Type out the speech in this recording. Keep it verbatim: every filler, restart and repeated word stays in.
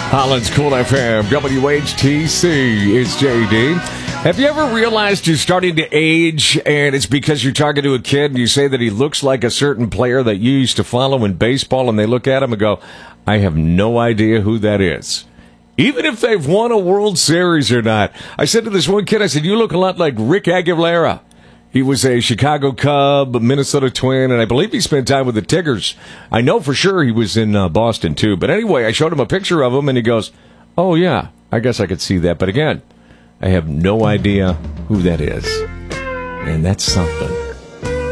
Holland's Cool F M, W H T C, it's J D. Have you ever realized you're starting to age and it's because you're talking to a kid and you say that he looks like a certain player that you used to follow in baseball and they look at him and go, I have no idea who that is. Even if they've won a World Series or not. I said to this one kid, I said, you look a lot like Rick Aguilera. He was a Chicago Cub, a Minnesota Twin, and I believe he spent time with the Tigers. I know for sure he was in uh, Boston, too. But anyway, I showed him a picture of him, and he goes, oh, yeah, I guess I could see that. But again, I have no idea who that is. And that's something.